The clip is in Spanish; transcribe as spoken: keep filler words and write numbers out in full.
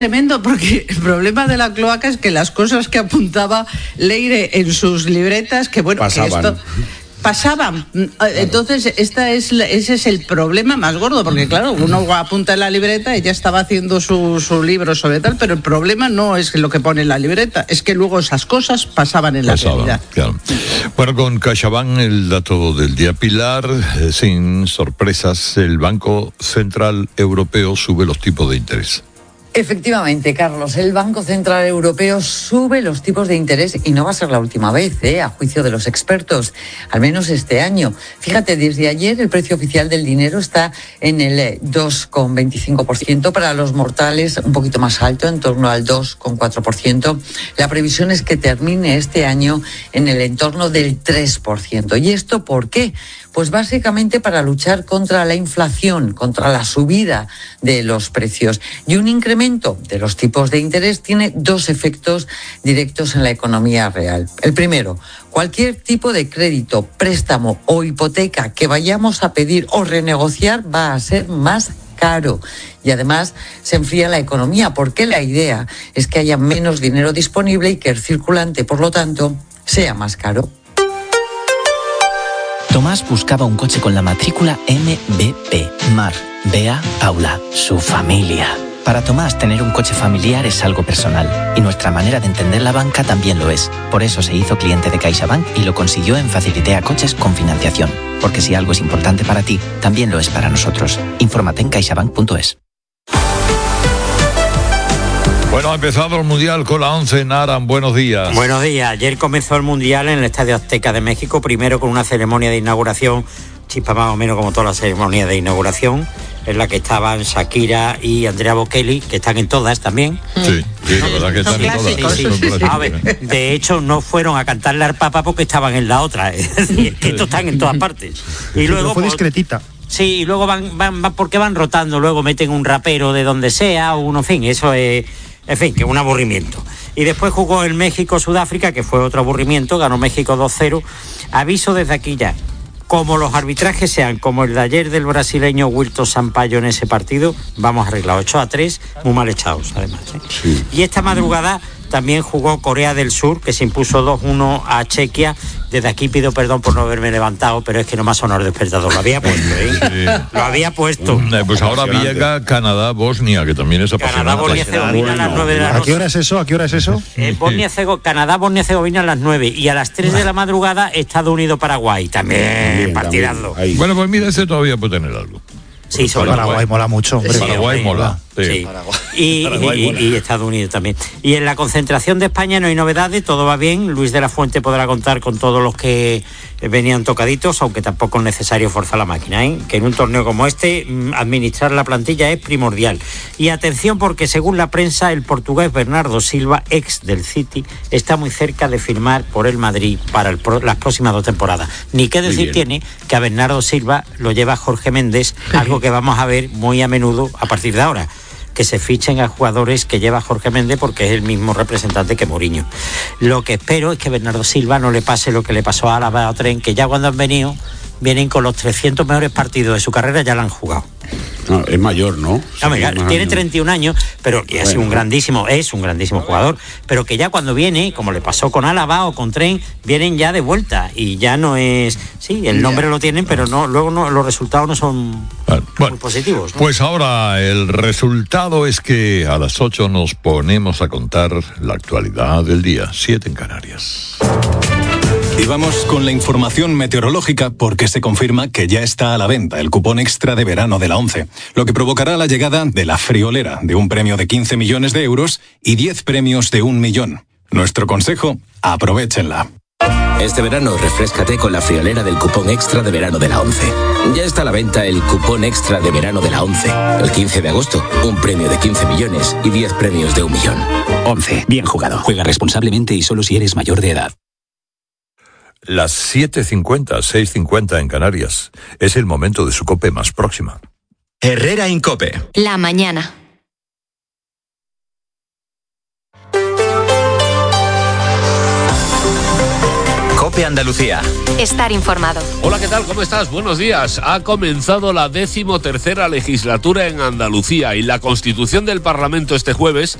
Tremendo, porque el problema de la cloaca es que las cosas que apuntaba Leire en sus libretas, que bueno, pasaban. que esto pasaban. Entonces, esta es la, ese es el problema más gordo, porque claro, uno apunta en la libreta, ella estaba haciendo su, su libro sobre tal, pero el problema no es lo que pone en la libreta, es que luego esas cosas pasaban en pasaban, la realidad. Claro. Bueno, con CaixaBank, el dato del día, Pilar, eh, sin sorpresas, el Banco Central Europeo sube los tipos de interés. Efectivamente, Carlos, el Banco Central Europeo sube los tipos de interés y no va a ser la última vez, ¿eh? A juicio de los expertos, al menos este año. Fíjate, desde ayer el precio oficial del dinero está en el dos coma veinticinco por ciento, para los mortales un poquito más alto, en torno al dos coma cuatro por ciento. La previsión es que termine este año en el entorno del tres por ciento. ¿Y esto por qué? Pues básicamente para luchar contra la inflación, contra la subida de los precios. Y un incremento de los tipos de interés tiene dos efectos directos en la economía real. El primero, cualquier tipo de crédito, préstamo o hipoteca que vayamos a pedir o renegociar va a ser más caro. Y además se enfría la economía, porque la idea es que haya menos dinero disponible y que el circulante, por lo tanto, sea más caro. Tomás buscaba un coche con la matrícula M B P. Mar, Bea, Paula, su familia. Para Tomás, tener un coche familiar es algo personal, y nuestra manera de entender la banca también lo es. Por eso se hizo cliente de CaixaBank y lo consiguió en Facilitea Coches con financiación. Porque si algo es importante para ti, también lo es para nosotros. Infórmate en caixabank punto es. Bueno, ha empezado el Mundial con la once. Naran, buenos días. Buenos días. Ayer comenzó el Mundial en el Estadio Azteca de México, primero con una ceremonia de inauguración, chispa más o menos como todas las ceremonias de inauguración, en la que estaban Shakira y Andrea Bocelli, que están en todas también. Sí, sí, la verdad que están en todas. Sí, sí. A ver, de hecho, no fueron a cantarle al Papa porque estaban en la otra. Es decir, que estos están en todas partes. Y luego fue discretita. Sí, y luego van, van, van, porque van rotando, luego meten un rapero de donde sea, uno, en fin, eso es... En fin, que un aburrimiento. Y después jugó el México-Sudáfrica, que fue otro aburrimiento, ganó México dos cero. Aviso desde aquí ya, como los arbitrajes sean como el de ayer del brasileño Wilton Sampaio en ese partido, vamos arreglados, ocho a tres, muy mal echados además, ¿eh? Sí. Y esta madrugada también jugó Corea del Sur, que se impuso dos uno a Chequia. Desde aquí pido perdón por no haberme levantado, pero es que no me ha sonado el despertador. Lo había puesto, ¿eh? Sí. Lo había puesto. Eh, pues ahora llega Canadá-Bosnia, que también es apasionante. Canadá-Bosnia-Herzegovina a las nueve de la noche. ¿A qué hora es eso? ¿A qué hora es eso? Eh, Bosnia-Herzegovina, Canadá-Bosnia-Herzegovina a las nueve. Y a las tres de la madrugada, Estados Unidos-Paraguay. También, partidazo. Bueno, pues mira, ese todavía puede tener algo. Sí, sobre Paraguay todo. mola mucho, hombre. Sí, Paraguay mola. Sí. Sí. Y, Paraguay y, mola. y Estados Unidos también. Y en la concentración de España no hay novedades, todo va bien. Luis de la Fuente podrá contar con todos los que venían tocaditos, aunque tampoco es necesario forzar la máquina, ¿eh? Que en un torneo como este, administrar la plantilla es primordial. Y atención, porque según la prensa, el portugués Bernardo Silva, ex del City, está muy cerca de firmar por el Madrid para el pro, las próximas dos temporadas. Ni qué decir tiene que a Bernardo Silva lo lleva Jorge Méndez, algo que vamos a ver muy a menudo a partir de ahora, que se fichen a jugadores que lleva Jorge Méndez, porque es el mismo representante que Mourinho. Lo que espero es que Bernardo Silva no le pase lo que le pasó a Álava o Tren, que ya cuando han venido, vienen con los trescientos mejores partidos de su carrera, ya la han jugado. No, es mayor, ¿no? No, mira, tiene treinta y un años, pero que ha sido un grandísimo, es un grandísimo jugador, pero que ya cuando viene, como le pasó con Álava o con Tren, vienen ya de vuelta y ya no es, sí, el nombre lo tienen, pero no, luego no, los resultados no son bueno, muy positivos, ¿no? Pues ahora el resultado es que a las ocho nos ponemos a contar la actualidad del día, siete en Canarias. Y vamos con la información meteorológica, porque se confirma que ya está a la venta el cupón extra de verano de la ONCE, lo que provocará la llegada de la friolera de un premio de quince millones de euros y diez premios de un millón. Nuestro consejo, aprovéchenla. Este verano refréscate con la friolera del cupón extra de verano de la ONCE. Ya está a la venta el cupón extra de verano de la ONCE. El quince de agosto, un premio de quince millones y diez premios de un millón. ONCE, bien jugado. Juega responsablemente y solo si eres mayor de edad. Las siete cincuenta, seis cincuenta en Canarias. Es el momento de su COPE más próxima. Herrera Incope. La mañana. COPE Andalucía. Estar informado. Hola, ¿qué tal? ¿Cómo estás? Buenos días. Ha comenzado la decimotercera legislatura en Andalucía y la constitución del Parlamento este jueves